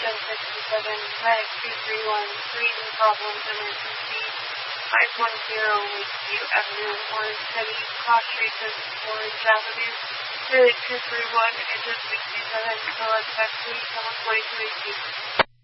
Medic 231, breathing problems, emergency, 510 Lakeview Avenue, Orange City, Cross Street, Orange Avenue, Medic 231, engine 67, collect back, please, someone 4218.